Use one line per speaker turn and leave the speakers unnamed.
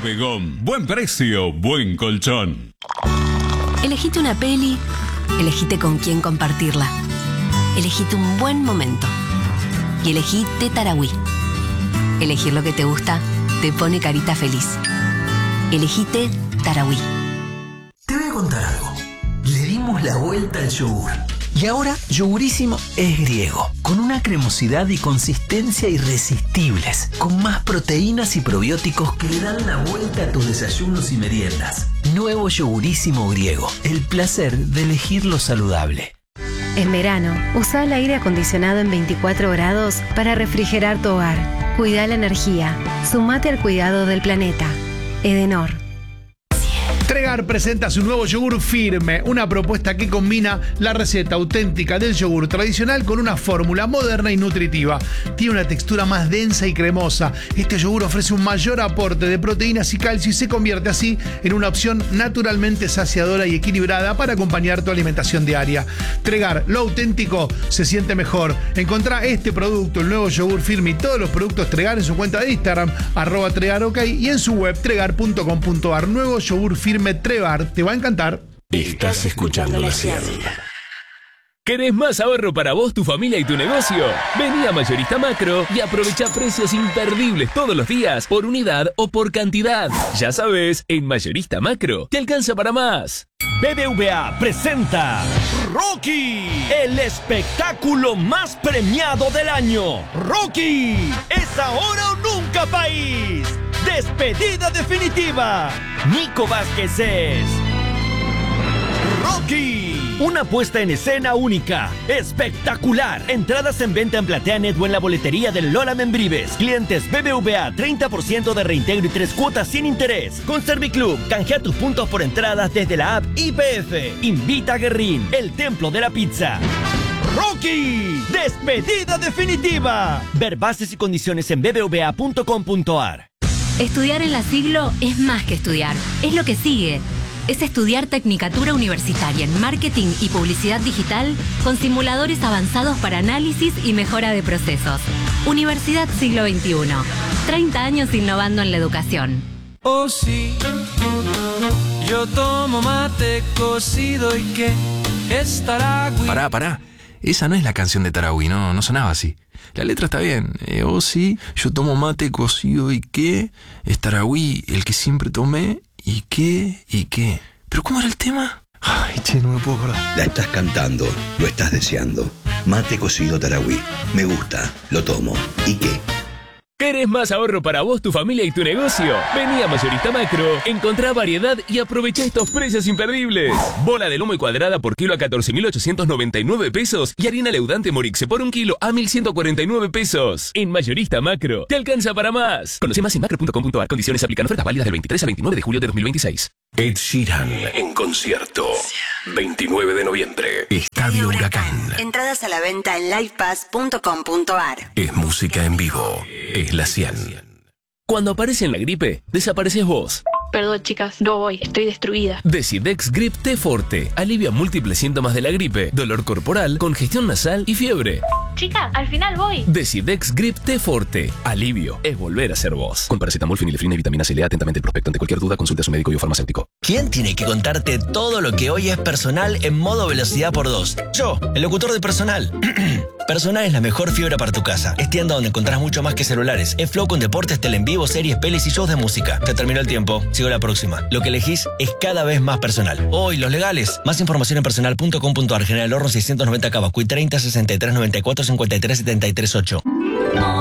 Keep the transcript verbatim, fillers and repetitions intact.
Bodegón. Buen precio, buen colchón.
Elegite una peli, elegite con quién compartirla. Elegite un buen momento. Y elegí Té Tarahui. Elegir lo que te gusta te pone carita feliz. Elegí Té Tarahui.
Te voy a contar algo. Le dimos la vuelta al yogur. Y ahora Yogurísimo es griego, con una cremosidad y consistencia irresistibles, con más proteínas y probióticos que le dan la vuelta a tus desayunos y meriendas. Nuevo Yogurísimo griego, el placer de elegir lo saludable.
En verano, usa el aire acondicionado en veinticuatro grados para refrigerar tu hogar. Cuida la energía. Sumate al cuidado del planeta. Edenor.
Tregar presenta su nuevo yogur Firme, una propuesta que combina la receta auténtica del yogur tradicional con una fórmula moderna y nutritiva. Tiene una textura más densa y cremosa. Este yogur ofrece un mayor aporte de proteínas y calcio y se convierte así en una opción naturalmente saciadora y equilibrada para acompañar tu alimentación diaria. Tregar, lo auténtico se siente mejor. Encontrá este producto, el nuevo yogur Firme y todos los productos Tregar en su cuenta de Instagram, arroba Tregar OK, y en su web tregar punto com punto ar. Nuevo yogur Firme Tregar, te va a encantar.
Estás escuchando La cien. ¿Querés más ahorro para vos, tu familia y tu negocio? Vení a Mayorista Macro y aprovecha precios imperdibles todos los días, por unidad o por cantidad. Ya sabes, en Mayorista Macro te alcanza para más.
B B V A presenta Rocky, el espectáculo más premiado del año. Rocky, es ahora o nunca, país. Despedida definitiva. Nico Vázquez es Rocky. Una puesta en escena única, espectacular. Entradas en venta en PlateaNet o en la boletería del Lola Membrives. Clientes B B V A, treinta por ciento de reintegro y tres cuotas sin interés. Con Serviclub, canjea tus puntos por entradas desde la app I P F. Invita a Guerrín, el templo de la pizza. Rocky, despedida definitiva. Ver bases y condiciones en b b v a punto com punto ar.
Estudiar en la Siglo es más que estudiar, es lo que sigue. Es estudiar Tecnicatura Universitaria en Marketing y Publicidad Digital con simuladores avanzados para análisis y mejora de procesos. Universidad Siglo veintiuno. treinta años innovando en la educación.
Oh sí, yo tomo mate cocido y que es Tarahui.
Pará, pará. Esa no es la canción de Tarahui, no, no sonaba así. La letra está bien. Eh, oh sí, yo tomo mate cocido y qué. Es Tarahui, el que siempre tomé. ¿Y qué? ¿Y qué? ¿Pero cómo era el tema? Ay, che, no me puedo acordar.
La estás cantando, lo estás deseando. Mate cocido Tarahui. Me gusta, lo tomo. ¿Y qué?
¿Querés más ahorro para vos, tu familia y tu negocio? Vení a Mayorista Macro, encontrá variedad y aprovecha estos precios imperdibles. Bola de lomo y cuadrada por kilo a catorce mil ochocientos noventa y nueve pesos y harina leudante Morixe por un kilo a mil ciento cuarenta y nueve pesos. En Mayorista Macro, te alcanza para más. Conoce más en macro punto com punto ar. Condiciones aplican. Ofertas válidas del veintitrés al veintinueve de julio de dos mil veintiséis.
Ed Sheeran en concierto. veintinueve de noviembre. Estadio Huracán.
Entradas a la venta en livepass punto com punto ar.
Es música en vivo. Es la cien.
Cuando aparece en la gripe, desapareces vos.
Perdón, chicas, no voy, estoy destruida.
Decidex Grip T Forte alivia múltiples síntomas de la gripe, dolor corporal, congestión nasal y fiebre.
Chicas, al final voy.
Decidex Grip T Forte. Alivio es volver a ser vos. Con paracetamol, fenilefrina y vitamina C. Lea atentamente el prospecto. Ante cualquier duda, consulte a su médico y o farmacéutico.
¿Quién tiene que contarte todo lo que hoy es Personal en modo velocidad por dos? Yo, el locutor de Personal. Personal es la mejor fibra para tu casa. Es tienda donde encontrás mucho más que celulares. Es Flow con deportes, tele en vivo, series, pelis y shows de música. Se terminó el tiempo. Sigo la próxima. Lo que elegís es cada vez más Personal. Hoy, los legales. Más información en personal punto com punto ar. General Horno seiscientos noventa Cavacuy treinta sesenta y tres noventa y cuatro cincuenta y tres setenta y tres ocho.